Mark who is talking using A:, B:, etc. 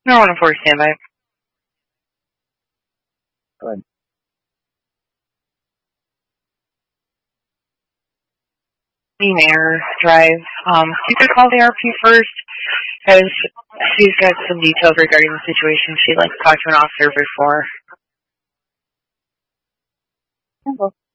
A: No one for standby.
B: Go ahead.
A: Air Drive. You could call the RP first, as she's got some details regarding the situation. She'd like to talk to an officer before.